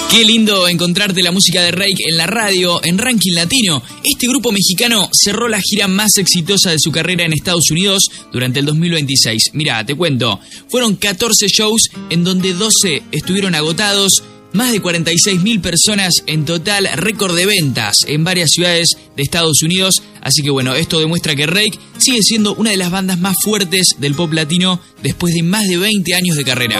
Qué lindo encontrarte la música de Rake en la radio, en Ranking Latino. Este grupo mexicano cerró la gira más exitosa de su carrera en Estados Unidos durante el 2026. Mirá, te cuento, fueron 14 shows en donde 12 estuvieron agotados, más de 46.000 personas en total, récord de ventas en varias ciudades de Estados Unidos. Así que bueno, esto demuestra que Rake sigue siendo una de las bandas más fuertes del pop latino después de más de 20 años de carrera.